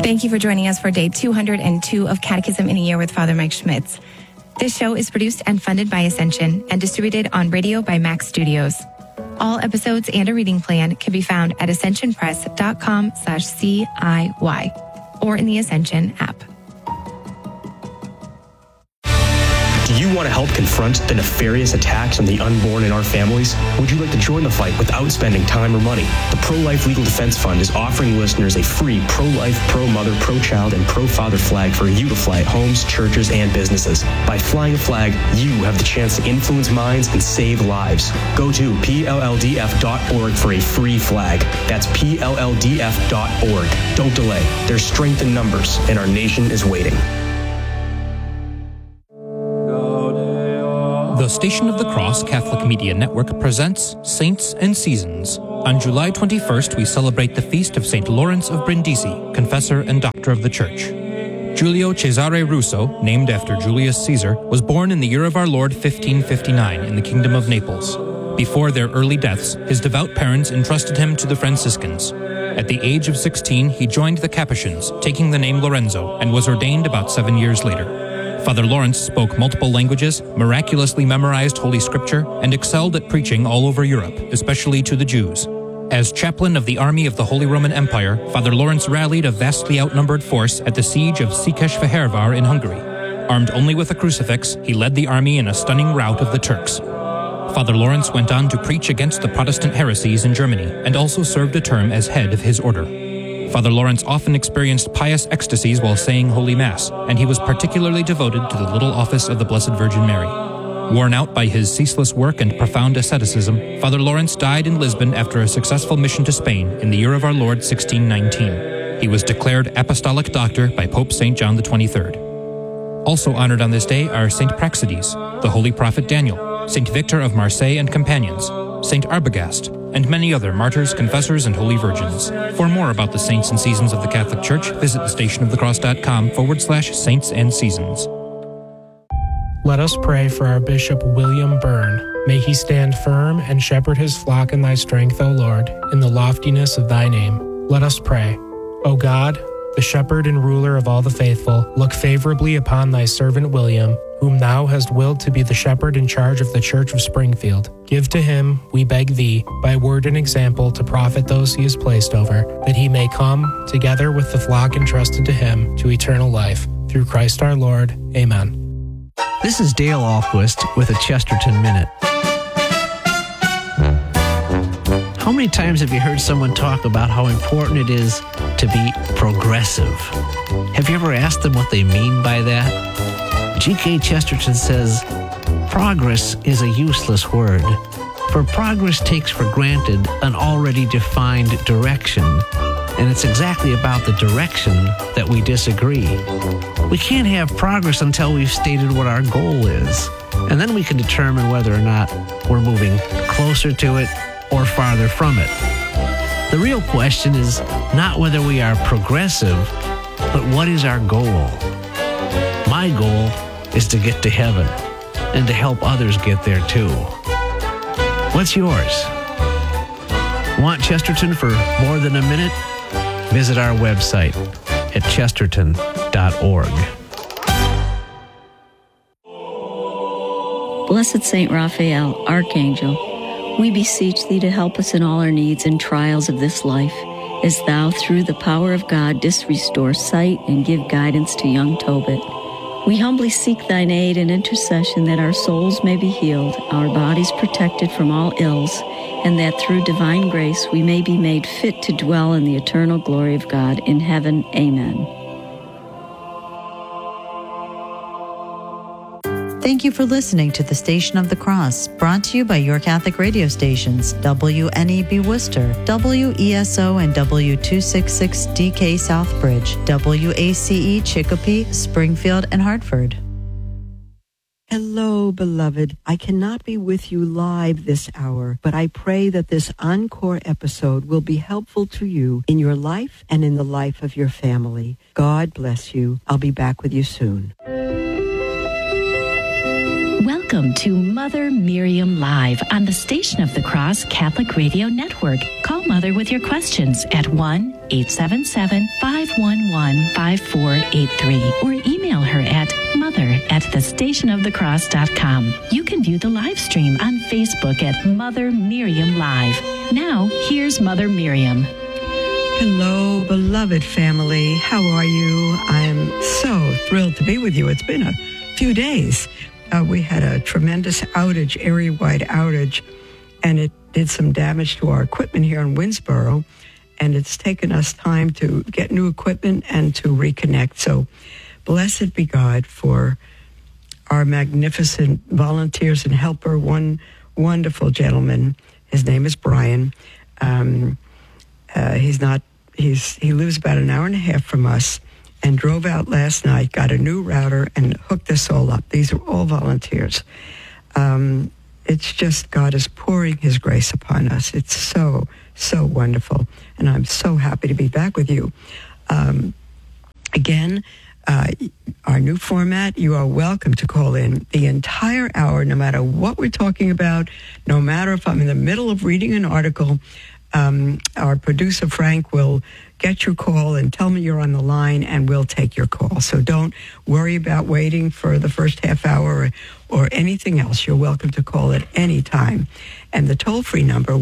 Thank you for joining us for day 202 of Catechism in a Year with Father Mike Schmitz. This show is produced and funded by Ascension and distributed on radio by Max Studios. All episodes and a reading plan can be found at ascensionpress.com/CIY or in the Ascension app. Do you want to help confront the nefarious attacks on the unborn in our families? Would you like to join the fight without spending time or money? The Pro-Life Legal Defense Fund is offering listeners a free pro-life, pro-mother, pro-child, and pro-father flag for you to fly at homes, churches, and businesses. By flying a flag, you have the chance to influence minds and save lives. Go to PLLDF.org for a free flag. That's PLLDF.org. Don't delay. There's strength in numbers, and our nation is waiting. The Station of the Cross Catholic Media Network presents Saints and Seasons. On July 21st, we celebrate the feast of St. Lawrence of Brindisi, confessor and doctor of the Church. Giulio Cesare Russo, named after Julius Caesar, was born in the year of our Lord 1559 in the Kingdom of Naples. Before their early deaths, his devout parents entrusted him to the Franciscans. At the age of 16, he joined the Capuchins, taking the name Lorenzo, and was ordained about 7 years later. Father Lawrence spoke multiple languages, miraculously memorized Holy Scripture, and excelled at preaching all over Europe, especially to the Jews. As chaplain of the army of the Holy Roman Empire, Father Lawrence rallied a vastly outnumbered force at the siege of Székesfehérvár in Hungary. Armed only with a crucifix, he led the army in a stunning rout of the Turks. Father Lawrence went on to preach against the Protestant heresies in Germany, and also served a term as head of his order. Father Lawrence often experienced pious ecstasies while saying Holy Mass, and he was particularly devoted to the little office of the Blessed Virgin Mary. Worn out by his ceaseless work and profound asceticism, Father Lawrence died in Lisbon after a successful mission to Spain in the year of our Lord 1619. He was declared Apostolic Doctor by Pope St. John XXIII. Also honored on this day are St. Praxedes, the Holy Prophet Daniel, St. Victor of Marseille and companions, St. Arbogast, and many other martyrs, confessors, and holy virgins. For more about the saints and seasons of the Catholic Church, visit thestationofthecross.com/saints and seasons. Let us pray for our Bishop William Byrne. May he stand firm and shepherd his flock in thy strength, O Lord, in the loftiness of thy name. Let us pray. O God, the shepherd and ruler of all the faithful, look favorably upon thy servant William, whom thou hast willed to be the shepherd in charge of the Church of Springfield. Give to him, we beg thee, by word and example to profit those he is placed over, that he may come, together with the flock entrusted to him, to eternal life. Through Christ our Lord. Amen. This is Dale Ahlquist with a Chesterton Minute. How many times have you heard someone talk about how important it is to be progressive? Have you ever asked them what they mean by that? G.K. Chesterton says, progress is a useless word, for progress takes for granted an already defined direction, and it's exactly about the direction that we disagree. We can't have progress until we've stated what our goal is, and then we can determine whether or not we're moving closer to it or farther from it. The real question is not whether we are progressive, but what is our goal? My goal is to get to heaven and to help others get there too. What's yours? Want Chesterton for more than a minute? Visit our website at chesterton.org. Blessed Saint Raphael, Archangel, we beseech thee to help us in all our needs and trials of this life, as thou, through the power of God, didst restore sight and give guidance to young Tobit. We humbly seek thine aid and intercession that our souls may be healed, our bodies protected from all ills, and that through divine grace we may be made fit to dwell in the eternal glory of God in heaven. Amen. Thank you for listening to the Station of the Cross, brought to you by your Catholic radio stations, WNEB Worcester, WESO and W266DK Southbridge, WACE Chicopee, Springfield, and Hartford. Hello, beloved. I cannot be with you live this hour, but I pray that this encore episode will be helpful to you in your life and in the life of your family. God bless you. I'll be back with you soon. Welcome to Mother Miriam Live on the Station of the Cross Catholic Radio Network. Call Mother with your questions at 1-877-511-5483 or email her at mother@thestationofthecross.com. You can view the live stream on Facebook at Mother Miriam Live. Now, here's Mother Miriam. Hello, beloved family. How are you? I am so thrilled to be with you. It's been a few days. We had a tremendous outage, area-wide outage, and it did some damage to our equipment here in Winsboro, and it's taken us time to get new equipment and to reconnect. So blessed be God for our magnificent volunteers and helper, one wonderful gentleman. His name is Brian. He lives about an hour and a half from us, and drove out last night, got a new router, and hooked us all up. These are all volunteers. It's just God is pouring his grace upon us. It's so, so wonderful. And I'm so happy to be back with you. Again, our new format, you are welcome to call in the entire hour, no matter what we're talking about, no matter if I'm in the middle of reading an article. Our producer, Frank, will get your call and tell me you're on the line, and we'll take your call. So don't worry about waiting for the first half hour or anything else. You're welcome to call at any time. And the toll-free number,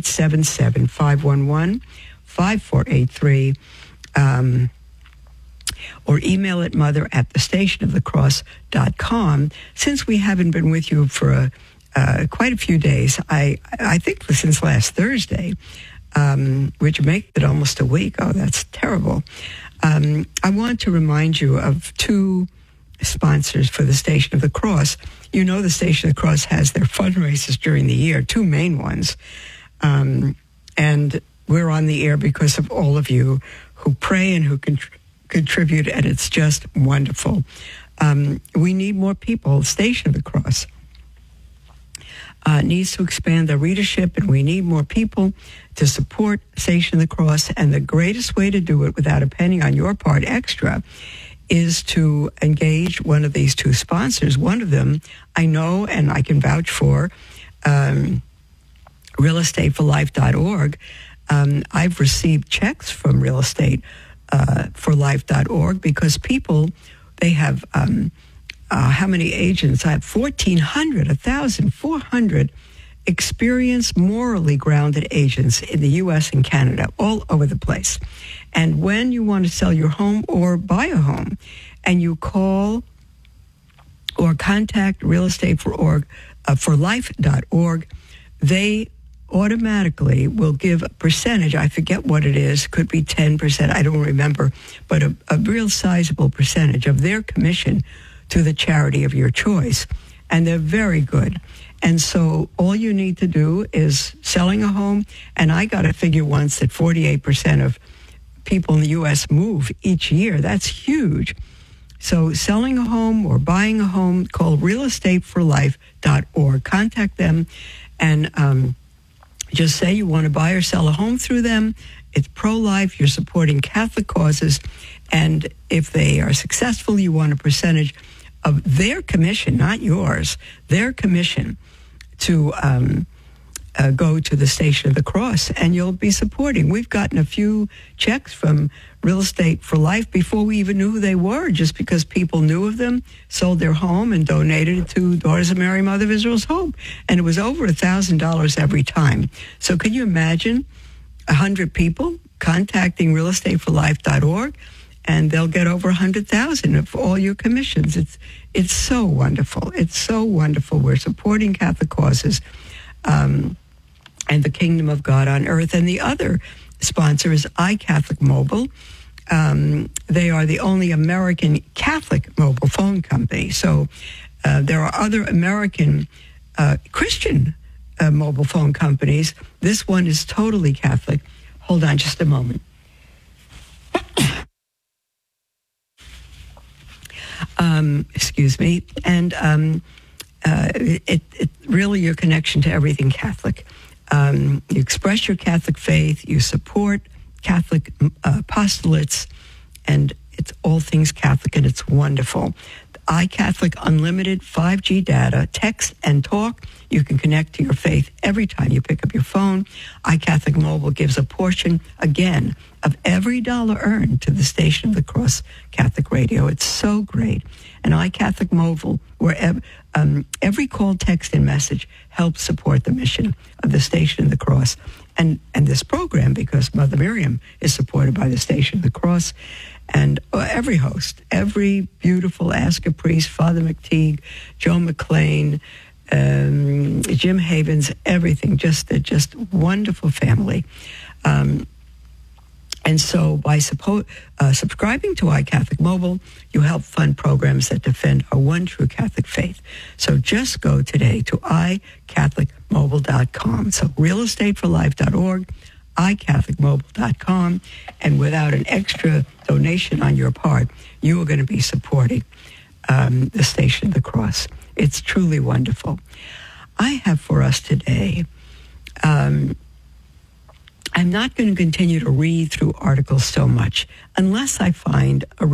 1-877-511-5483, or email it mother@thestationofthecross.com. Since we haven't been with you for quite a few days, I think since last Thursday, which makes it almost a week. Oh, that's terrible. I want to remind you of two sponsors for the Station of the Cross. You know the Station of the Cross has their fundraisers during the year, two main ones. And we're on the air because of all of you who pray and who contribute, and it's just wonderful. We need more people. Station of the Cross needs to expand their readership, and we need more people to support Station of the Cross. And the greatest way to do it without a penny on your part extra is to engage one of these two sponsors. One of them I know and I can vouch for, realestateforlife.org. I've received checks from realestateforlife.org because people, they have how many agents? I have 1,400 experienced, morally grounded agents in the U.S. and Canada, all over the place. And when you want to sell your home or buy a home, and you call or contact realestateforlife.org, they automatically will give a percentage. I forget what it is. Could be 10%. I don't remember. But a real sizable percentage of their commission to the charity of your choice. And they're very good. And so all you need to do is selling a home. And I got a figure once that 48% of people in the U.S. move each year. That's huge. So selling a home or buying a home, call realestateforlife.org. Contact them and just say you want to buy or sell a home through them. It's pro-life. You're supporting Catholic causes. And if they are successful, you want a percentage of their commission, not yours, their commission to go to the Station of the Cross, and you'll be supporting. We've gotten a few checks from Real Estate for Life before we even knew who they were, just because people knew of them, sold their home, and donated it to Daughters of Mary, Mother of Israel's Hope. And it was over $1,000 every time. So can you imagine 100 people contacting realestateforlife.org, and they'll get over 100,000 of all your commissions. It's so wonderful. It's so wonderful. We're supporting Catholic causes and the kingdom of God on earth. And the other sponsor is iCatholic Mobile. They are the only American Catholic mobile phone company. So there are other American Christian mobile phone companies. This one is totally Catholic. Hold on just a moment. Excuse me. And it really your connection to everything Catholic. You express your Catholic faith, you support Catholic apostolates, and it's all things Catholic, and it's wonderful. iCatholic Unlimited 5G data, text and talk. You can connect to your faith every time you pick up your phone. iCatholic Mobile gives a portion, again, of every dollar earned to the Station of the Cross Catholic Radio. It's so great. And iCatholic Mobile, where every call, text, and message helps support the mission of the Station of the Cross and this program, because Mother Miriam is supported by the Station of the Cross. And every host, every beautiful Ask a Priest, Father McTeague, Joe McLean, Jim Havens, everything, just wonderful family. And so by subscribing to iCatholic Mobile, you help fund programs that defend our one true Catholic faith. So just go today to iCatholicMobile.com. So realestateforlife.org, iCatholicMobile.com, and without an extra donation on your part, you are going to be supporting the Station of the Cross. It's truly wonderful. I have for us today, I'm not going to continue to read through articles so much unless I find a